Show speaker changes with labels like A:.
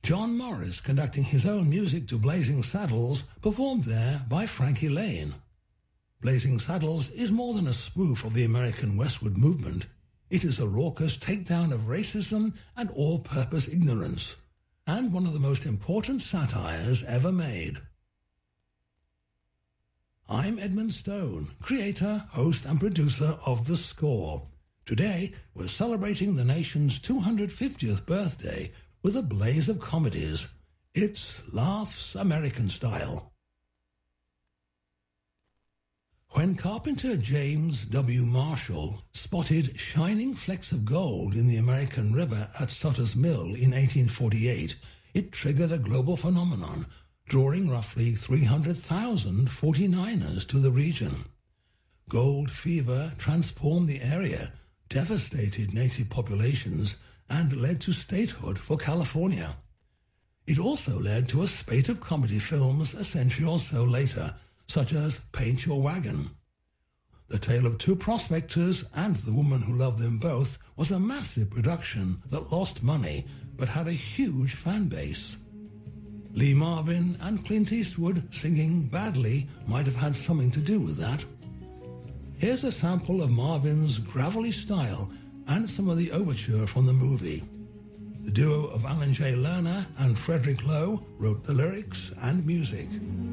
A: John Morris, conducting his own music to Blazing Saddles, performed there by Frankie Laine. Blazing Saddles is more than a spoof of the American westward movement. It is a raucous takedown of racism and all-purpose ignorance, and one of the most important satires ever made. I'm Edmund Stone, creator, host and producer of The Score. Today, we're celebrating the nation's 250th birthday with a blaze of comedies. It's Laughs American Style. When carpenter James W. Marshall spotted shining flecks of gold in the American River at Sutter's Mill in 1848, it triggered a global phenomenon, drawing roughly 300,000 49ers to the region. Gold fever transformed the area, devastated native populations, and led to statehood for California. It also led to a spate of comedy films a century or so later, such as Paint Your Wagon. The Tale of Two Prospectors and The Woman Who Loved Them Both was a massive production that lost money but had a huge fan base. Lee Marvin and Clint Eastwood singing badly might have had something to do with that. Here's a sample of Marvin's gravelly style and some of the overture from the movie. The duo of Alan J. Lerner and Frederick Lowe wrote the lyrics and music.